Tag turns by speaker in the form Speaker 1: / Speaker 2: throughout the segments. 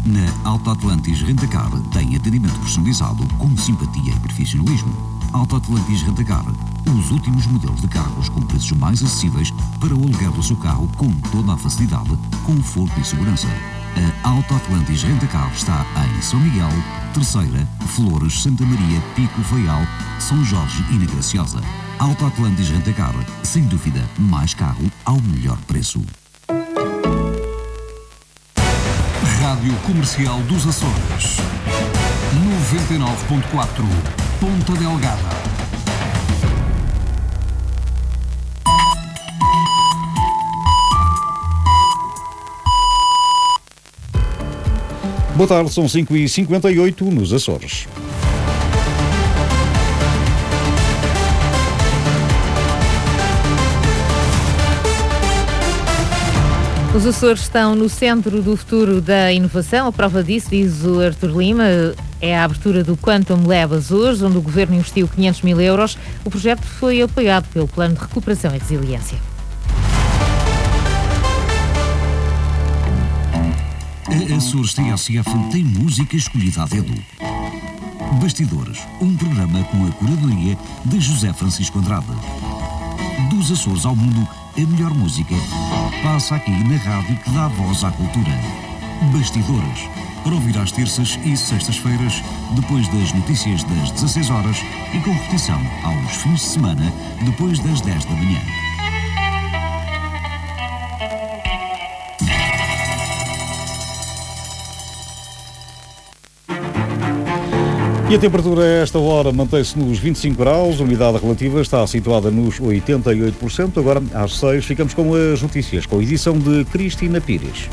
Speaker 1: Na Alta Atlantis Rentacar tem atendimento personalizado com simpatia e profissionalismo. Alta Atlantis Rentacar, os últimos modelos de carros com preços mais acessíveis para o aluguer do seu carro com toda a facilidade, conforto e segurança. A Alta Atlantis Rentacar está em São Miguel, Terceira, Flores, Santa Maria, Pico, Faial, São Jorge e na Graciosa. Alta Atlantis Rentacar, sem dúvida, mais carro ao melhor preço.
Speaker 2: Rádio Comercial dos Açores 99.4 Ponta Delgada.
Speaker 3: Boa tarde, são 5h58 nos Açores.
Speaker 4: Os Açores estão no centro do futuro da inovação. A prova disso, diz o Artur Lima, é a abertura do Quantum Lab Açores, onde o Governo investiu 500 mil euros. O projeto foi apoiado pelo Plano de Recuperação e Resiliência.
Speaker 1: A Açores TSF tem música escolhida a dedo. Bastidores, um programa com a curadoria de José Francisco Andrade. Dos Açores ao mundo, a melhor música passa aqui na rádio que dá voz à cultura. Bastidores, para ouvir às terças e sextas-feiras, depois das notícias das 16 horas e com repetição aos fins de semana, depois das 10 da manhã.
Speaker 3: E a temperatura a esta hora mantém-se nos 25 graus, a umidade relativa está situada nos 88%. Agora, às 6, ficamos com as notícias, com a edição de Cristina Pires.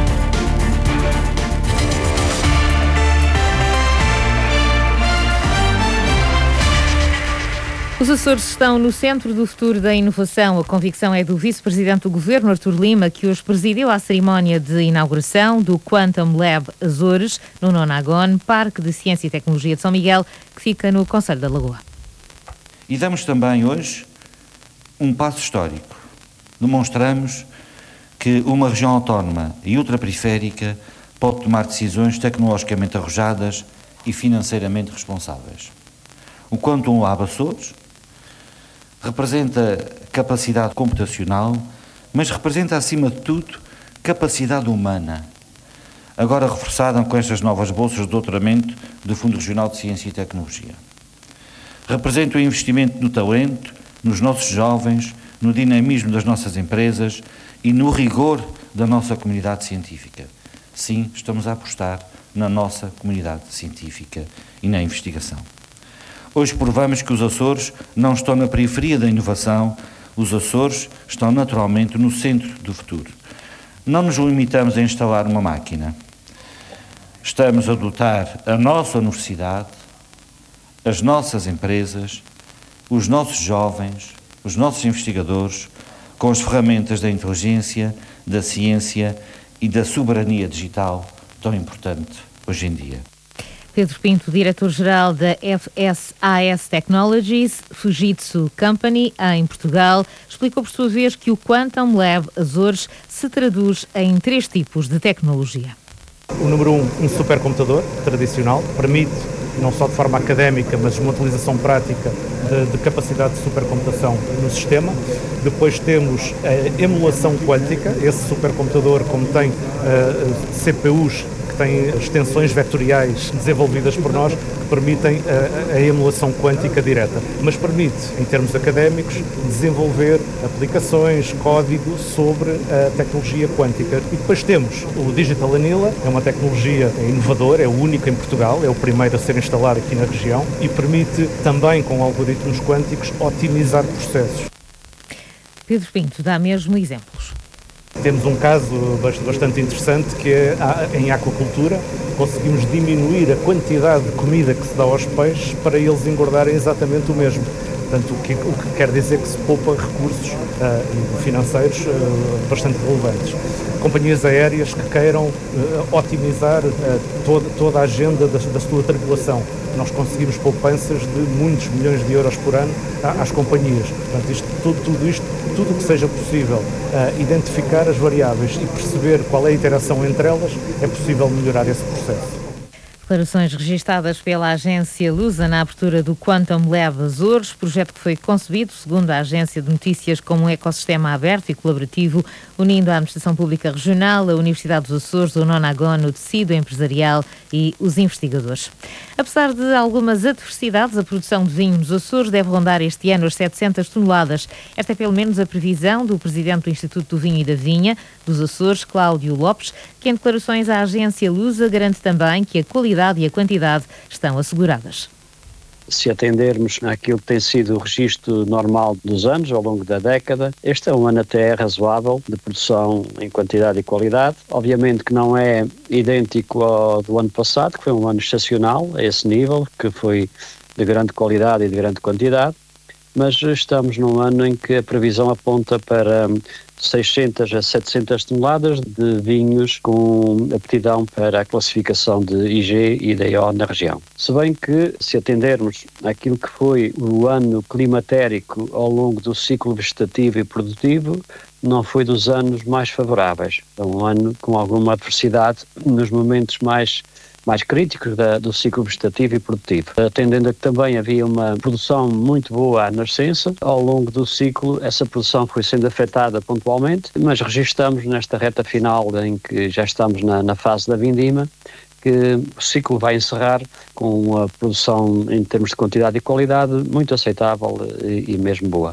Speaker 4: Os Açores estão no centro do futuro da inovação. A convicção é do Vice-Presidente do Governo, Artur Lima, que hoje presidiu a cerimónia de inauguração do Quantum Lab Açores, no Nonagon, Parque de Ciência e Tecnologia de São Miguel, que fica no Concelho da Lagoa.
Speaker 5: E damos também hoje um passo histórico. Demonstramos que uma região autónoma e ultraperiférica pode tomar decisões tecnologicamente arrojadas e financeiramente responsáveis. O Quantum Lab Açores representa capacidade computacional, mas representa, acima de tudo, capacidade humana, agora reforçada com estas novas bolsas de doutoramento do Fundo Regional de Ciência e Tecnologia. Representa o investimento no talento, nos nossos jovens, no dinamismo das nossas empresas e no rigor da nossa comunidade científica. Sim, estamos a apostar na nossa comunidade científica e na investigação. Hoje provamos que os Açores não estão na periferia da inovação, os Açores estão naturalmente no centro do futuro. Não nos limitamos a instalar uma máquina. Estamos a dotar a nossa universidade, as nossas empresas, os nossos jovens, os nossos investigadores, com as ferramentas da inteligência, da ciência e da soberania digital tão importante hoje em dia.
Speaker 4: Pedro Pinto, diretor-geral da FSAS Technologies, Fujitsu Company, em Portugal, explicou por sua vez que o Quantum Lab Açores se traduz em 3 tipos de tecnologia.
Speaker 6: O número 1, um supercomputador tradicional, permite, não só de forma académica, mas uma utilização prática de capacidade de supercomputação no sistema. Depois temos a emulação quântica, esse supercomputador, como tem CPUs, tem extensões vetoriais desenvolvidas por nós que permitem a emulação quântica direta, mas permite, em termos académicos, desenvolver aplicações, código sobre a tecnologia quântica. E depois temos o Digital Annealer, é uma tecnologia inovadora, é o único em Portugal, é o primeiro a ser instalado aqui na região e permite também, com algoritmos quânticos, otimizar processos.
Speaker 4: Pedro Pinto dá mesmo exemplos.
Speaker 6: Temos um caso bastante interessante que é em aquacultura. Conseguimos diminuir a quantidade de comida que se dá aos peixes para eles engordarem exatamente o mesmo. Portanto, o que quer dizer que se poupa recursos financeiros bastante relevantes. companhias aéreas que queiram otimizar toda a agenda da sua tripulação. Nós conseguimos poupanças de muitos milhões de euros por ano às companhias. Portanto, tudo o que seja possível identificar as variáveis e perceber qual é a interação entre elas, é possível melhorar esse processo.
Speaker 4: Declarações registadas pela agência Lusa na abertura do Quantum Lab Açores, projeto que foi concebido, segundo a agência de notícias, como um ecossistema aberto e colaborativo, unindo a Administração Pública Regional, a Universidade dos Açores, o Nonagon, o tecido empresarial e os investigadores. Apesar de algumas adversidades, a produção de vinho nos Açores deve rondar este ano as 700 toneladas. Esta é pelo menos a previsão do presidente do Instituto do Vinho e da Vinha dos Açores, Cláudio Lopes, que em declarações à agência Lusa garante também que a qualidade e a quantidade estão asseguradas.
Speaker 7: Se atendermos àquilo que tem sido o registro normal dos anos, ao longo da década, este é um ano até razoável de produção em quantidade e qualidade. Obviamente que não é idêntico ao do ano passado, que foi um ano excepcional a esse nível, que foi de grande qualidade e de grande quantidade, mas estamos num ano em que a previsão aponta para 600 a 700 toneladas de vinhos com aptidão para a classificação de IG e DO na região. Se bem que, se atendermos àquilo que foi o ano climatérico ao longo do ciclo vegetativo e produtivo, não foi dos anos mais favoráveis. É um ano com alguma adversidade nos momentos mais críticos do ciclo vegetativo e produtivo. Atendendo a que também havia uma produção muito boa à nascença, ao longo do ciclo essa produção foi sendo afetada pontualmente, mas registramos nesta reta final em que já estamos na fase da vindima, que o ciclo vai encerrar com uma produção em termos de quantidade e qualidade muito aceitável e mesmo boa.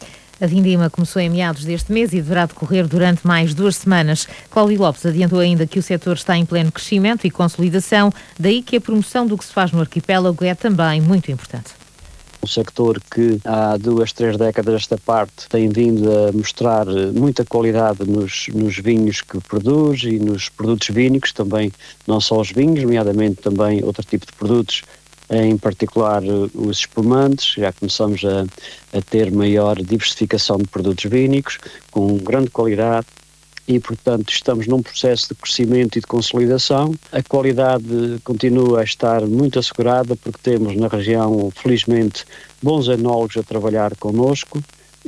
Speaker 4: A vindima começou em meados deste mês e deverá decorrer durante mais 2 semanas. Cláudio Lopes adiantou ainda que o setor está em pleno crescimento e consolidação, daí que a promoção do que se faz no arquipélago é também muito importante.
Speaker 7: Um sector que há 2, 3 décadas esta parte tem vindo a mostrar muita qualidade nos vinhos que produz e nos produtos vínicos, também não só os vinhos, nomeadamente também outro tipo de produtos, em particular os espumantes. Já começamos a ter maior diversificação de produtos vínicos, com grande qualidade e, portanto, estamos num processo de crescimento e de consolidação. A qualidade continua a estar muito assegurada porque temos na região, felizmente, bons enólogos a trabalhar connosco.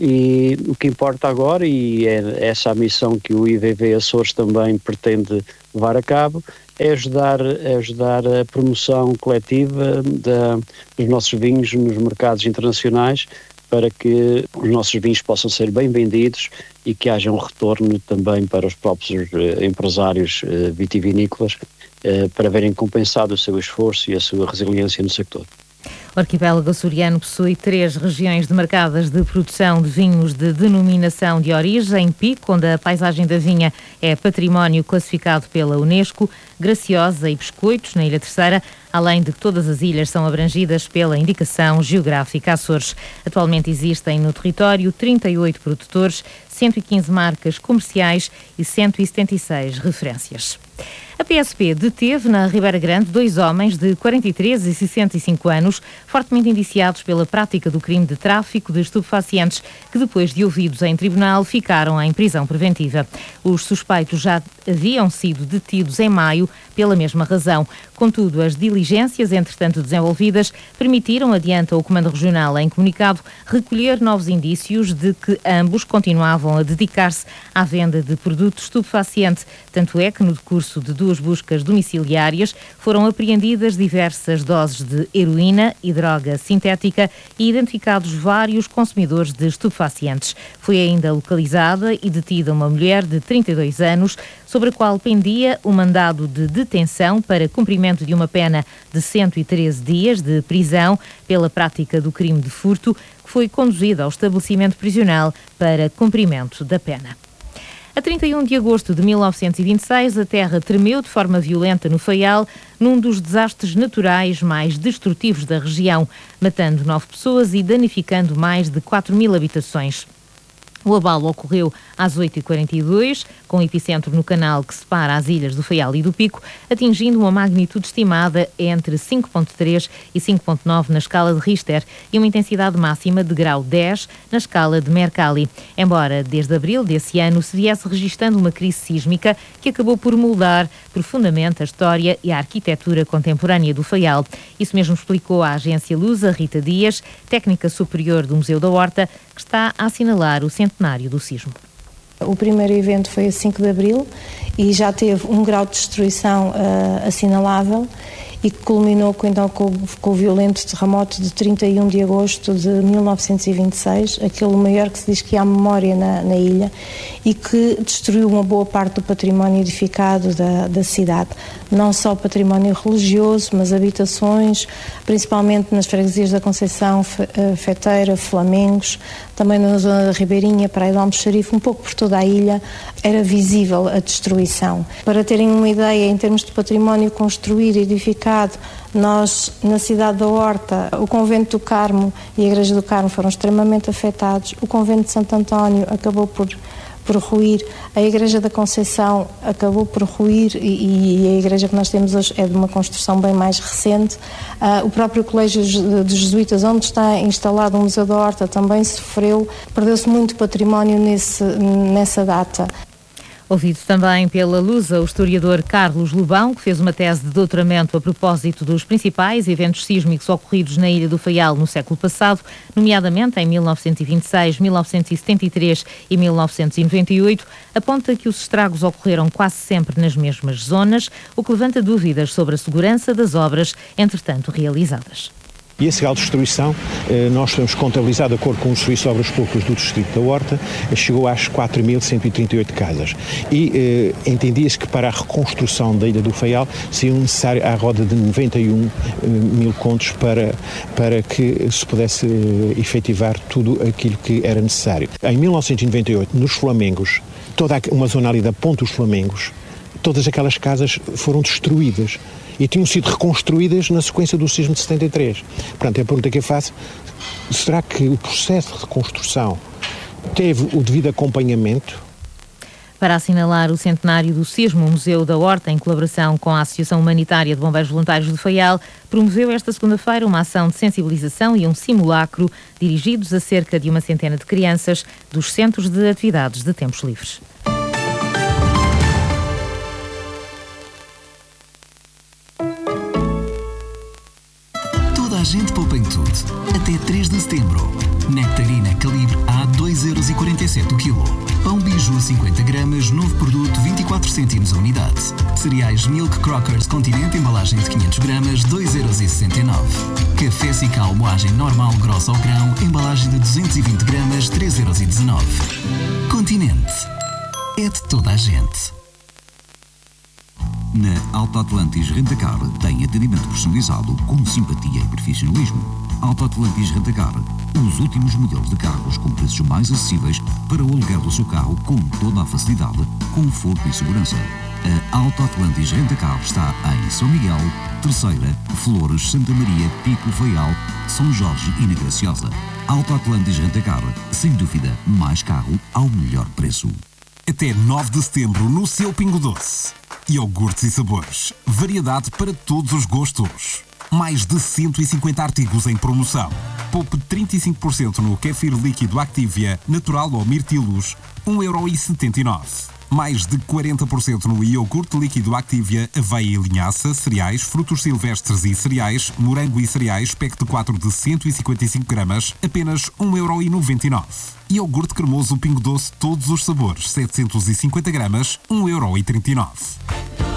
Speaker 7: E o que importa agora, e é essa a missão que o IVV Açores também pretende levar a cabo, é ajudar a promoção coletiva dos nossos vinhos nos mercados internacionais, para que os nossos vinhos possam ser bem vendidos e que haja um retorno também para os próprios empresários vitivinícolas, para verem compensado o seu esforço e a sua resiliência no sector.
Speaker 4: O arquipélago açoriano possui 3 regiões demarcadas de produção de vinhos de denominação de origem: Pico, onde a paisagem da vinha é património classificado pela Unesco, Graciosa e Biscoitos, na Ilha Terceira, além de que todas as ilhas são abrangidas pela indicação geográfica Açores. Atualmente existem no território 38 produtores, 115 marcas comerciais e 176 referências. A PSP deteve na Ribeira Grande 2 homens de 43 e 65 anos, fortemente indiciados pela prática do crime de tráfico de estupefacientes, que depois de ouvidos em tribunal ficaram em prisão preventiva. Os suspeitos já haviam sido detidos em maio pela mesma razão. Contudo, as diligências, entretanto desenvolvidas, permitiram, adianta o Comando Regional em comunicado, recolher novos indícios de que ambos continuavam a dedicar-se à venda de produto estupefaciente. Tanto é que, no decurso de 2 buscas domiciliárias, foram apreendidas diversas doses de heroína e droga sintética e identificados vários consumidores de estupefacientes. Foi ainda localizada e detida uma mulher de 32 anos, sobre a qual pendia o mandado de detenção para cumprimento de uma pena de 113 dias de prisão pela prática do crime de furto, que foi conduzida ao estabelecimento prisional para cumprimento da pena. A 31 de agosto de 1926, a terra tremeu de forma violenta no Faial, num dos desastres naturais mais destrutivos da região, matando 9 pessoas e danificando mais de 4.000 habitações. O abalo ocorreu às 8h42, com epicentro no canal que separa as ilhas do Faial e do Pico, atingindo uma magnitude estimada entre 5.3 e 5.9 na escala de Richter e uma intensidade máxima de grau 10 na escala de Mercalli. Embora desde abril desse ano se viesse registando uma crise sísmica que acabou por moldar profundamente a história e a arquitetura contemporânea do Faial. Isso mesmo explicou à agência Lusa Rita Dias, técnica superior do Museu da Horta, que está a assinalar o centenário do sismo.
Speaker 8: O primeiro evento foi a 5 de abril e já teve um grau de destruição assinalável e que culminou com o violento terremoto de 31 de agosto de 1926, aquele maior que se diz que há memória na ilha e que destruiu uma boa parte do património edificado da cidade. Não só património religioso, mas habitações, principalmente nas freguesias da Conceição, Feteira, Flamengos, também na zona da Ribeirinha, Praia do Almoxarife, um pouco por toda a ilha, era visível a destruição. Para terem uma ideia, em termos de património construído e edificado, nós, na cidade da Horta, o Convento do Carmo e a Igreja do Carmo foram extremamente afetados, o Convento de Santo António acabou por ruir, a Igreja da Conceição acabou por ruir e a igreja que nós temos hoje é de uma construção bem mais recente. O próprio Colégio dos Jesuítas, onde está instalado o Museu da Horta, também sofreu, perdeu-se muito património nessa data.
Speaker 4: Ouvido também pela Lusa o historiador Carlos Lobão, que fez uma tese de doutoramento a propósito dos principais eventos sísmicos ocorridos na Ilha do Faial no século passado, nomeadamente em 1926, 1973 e 1998, aponta que os estragos ocorreram quase sempre nas mesmas zonas, o que levanta dúvidas sobre a segurança das obras, entretanto realizadas.
Speaker 9: E esse grau de destruição, nós temos contabilizado, de acordo com o Serviço de Obras Públicas do Distrito da Horta, chegou às 4.138 casas. E entendia-se que para a reconstrução da Ilha do Faial seria necessário à roda de 91 mil contos para que se pudesse efetivar tudo aquilo que era necessário. Em 1998, nos Flamengos, toda uma zona ali da Ponte dos Flamengos, todas aquelas casas foram destruídas e tinham sido reconstruídas na sequência do sismo de 73. Portanto, é a pergunta que eu faço: será que o processo de reconstrução teve o devido acompanhamento?
Speaker 4: Para assinalar o centenário do sismo, o Museu da Horta, em colaboração com a Associação Humanitária de Bombeiros Voluntários do Faial, promoveu esta segunda-feira uma ação de sensibilização e um simulacro dirigidos a cerca de uma centena de crianças dos centros de atividades de tempos livres.
Speaker 2: A gente poupa em tudo. Até 3 de setembro. Nectarina calibre A 2,47€ o quilo. Pão biju 50 gramas, novo produto 24 cêntimos a unidade. Cereais Milk Crockers Continente, embalagem de 500 gramas, 2,69€. Café Cical moagem normal grossa ao grão, embalagem de 220 gramas, 3,19€. Continente. É de toda a gente.
Speaker 1: Na Alta Atlantis Rentacar tem atendimento personalizado com simpatia e profissionalismo. Alta Atlantis Rentacar, os últimos modelos de carros com preços mais acessíveis para o aluguer do seu carro com toda a facilidade, conforto e segurança. A Alta Atlantis Rentacar está em São Miguel, Terceira, Flores, Santa Maria, Pico, Faial, São Jorge e na Graciosa. Alta Atlantis Rentacar, sem dúvida, mais carro ao melhor preço.
Speaker 2: Até 9 de setembro no seu Pingo Doce. Iogurtes e sabores. Variedade para todos os gostos. Mais de 150 artigos em promoção. Poupe 35% no kéfir líquido Activia, natural ou mirtilos, 1,79€. Mais de 40% no iogurte líquido Activia, aveia e linhaça, cereais, frutos silvestres e cereais, morango e cereais, pack de 4 de 155 gramas, apenas 1,99€. Iogurte cremoso Pingo Doce, todos os sabores, 750 gramas, 1,39€.